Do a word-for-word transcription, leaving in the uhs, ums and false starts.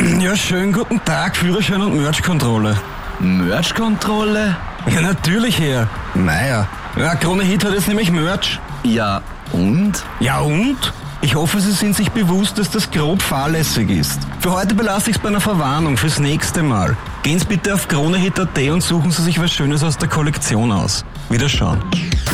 Ja, schönen guten Tag, Führerschein und Merch-Kontrolle. Merch-Kontrolle? Ja, natürlich, Herr. Naja, ja, Krone Hit hat jetzt nämlich Merch. Ja, und? Ja, und? Ich hoffe, Sie sind sich bewusst, dass das grob fahrlässig ist. Für heute belasse ich es bei einer Verwarnung fürs nächste Mal. Gehen Sie bitte auf kronehit punkt at und suchen Sie sich was Schönes aus der Kollektion aus. Wiederschauen.